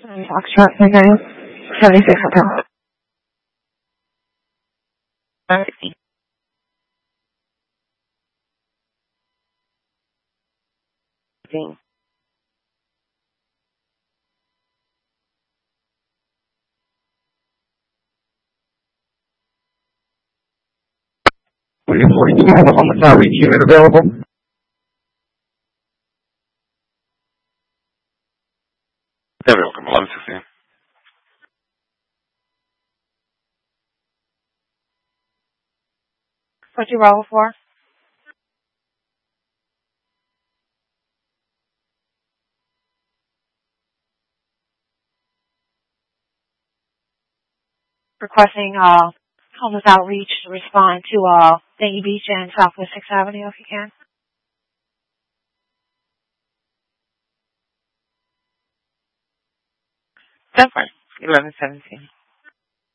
Foxtrot 76 Hotel. Will you please have a Honda Outreach unit available? Very welcome. 11:15. What'd you roll for? Requesting homeless outreach to respond to Dayton Beach and Southwest 6th Avenue if you can. Definitely. 11:17.